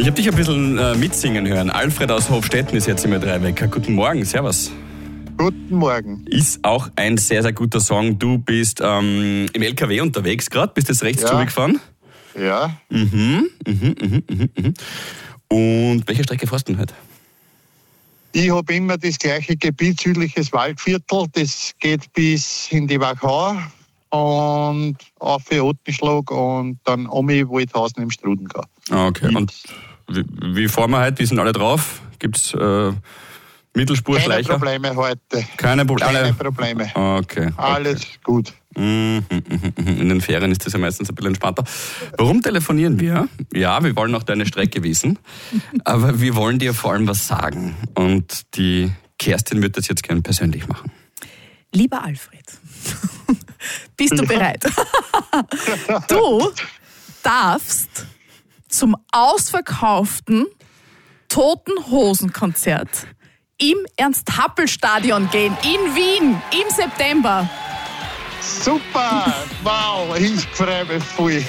Ich habe dich ein bisschen mitsingen hören. Alfred aus Hofstetten ist jetzt im Ö3-Wecker. Guten Morgen, servus. Guten Morgen. Ist auch ein sehr, sehr guter Song. Du bist im LKW unterwegs gerade. Bist jetzt rechts zugefahren? Ja. Und welche Strecke fährst du denn heute? Ich habe immer das gleiche Gebiet, südliches Waldviertel. Das geht bis in die Wachau und auf für Ottenschlag und dann Waldhausen im Struden gehen. Okay. Und wie fahren wir heute? Wie sind alle drauf? Gibt es Mittelspur, Keine Schleicher? Probleme heute. Keine Keine Probleme. Okay. Alles gut. In den Ferien ist das ja meistens ein bisschen entspannter. Warum telefonieren wir? Ja, wir wollen auch deine Strecke wissen, aber wir wollen dir vor allem was sagen. Und die Kerstin wird das jetzt gerne persönlich machen. Lieber Alfred, bist du bereit? Du darfst zum ausverkauften Toten-Hosen-Konzert im Ernst-Happel-Stadion gehen, in Wien, im September. Super! Wow, ich freue mich voll.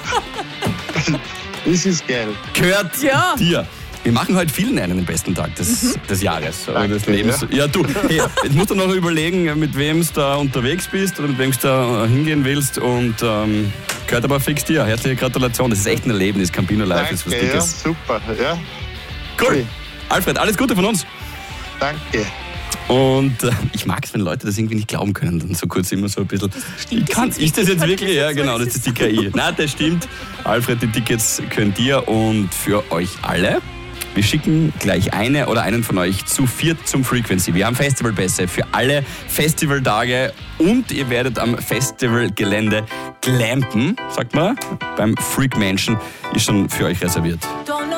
Das ist geil. Gehört dir. Wir machen heute vielen einen den besten Tag des Jahres. Danke, des Lebens. Ja, du, hey, jetzt musst du noch überlegen, mit wem du da unterwegs bist oder mit wem du da hingehen willst. Und gehört aber fix dir. Herzliche Gratulation. Das ist echt ein Erlebnis. Campino Live ist was Danke, ja, Dickes. super. Ja. Cool. Alfred, alles Gute von uns. Danke. Und ich mag es, wenn Leute das irgendwie nicht glauben können, dann so kurz immer so ein bisschen. Ist das jetzt wirklich? Ja, genau, das ist die KI. Nein, das stimmt. Alfred, die Tickets könnt ihr und für euch alle. Wir schicken gleich eine oder einen von euch zu viert zum Frequency. Wir haben Festivalpässe für alle Festivaltage und ihr werdet am Festivalgelände glampen, sagt man, beim Freak Mansion ist schon für euch reserviert.